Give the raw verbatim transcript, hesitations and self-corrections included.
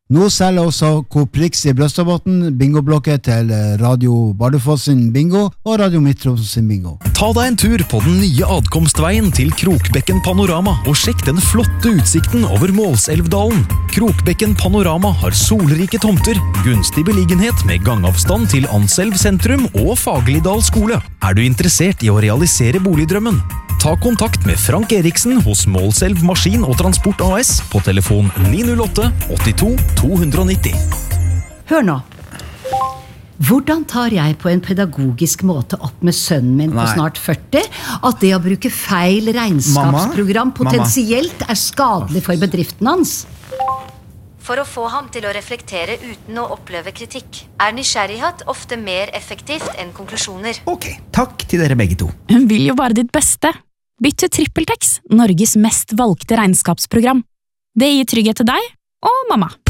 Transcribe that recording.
Nå selger også Coop Rix i Brøstadbotn bingoblokket til Radio Bardufoss sin bingo og Radio Midttroms sin bingo. Ta deg en tur på den nye adkomstveien til Krokbekken Panorama og sjekk den flotte utsikten over Målselvdalen. Krokbekken Panorama har solrike tomter, gunstig beliggenhet med gangavstand til Anselv sentrum og Fagerlidal skole. Er du interessert i å realisere boligdrømmen? Ta kontakt med Frank Eriksen hos Målselv Maskin og Transport A S på telefon ni null åtte åttito to ni null. Hør nå. Hvordan tar jeg på en pedagogisk måte opp med sønnen min på Nei. snart førti at det å bruke feil regnskapsprogram Mamma? potensielt er skadelig for bedriften hans? For å få ham til å reflektere uten å oppleve kritikk, er nysgjerrighet ofte mer effektivt enn konklusjoner. Ok, takk til dere begge to. Hun vil jo bare ditt beste. Bytt til TrippelTex, Norges mest valgte regnskapsprogram. Det gir trygghet til deg og mamma.